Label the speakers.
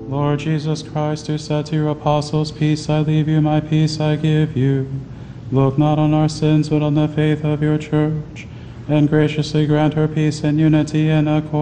Speaker 1: Lord Jesus Christ, who said to your apostles, "Peace I leave you, my peace I give you," look not on our sins, but on the faith of your church, and graciously grant her peace and unity and accord.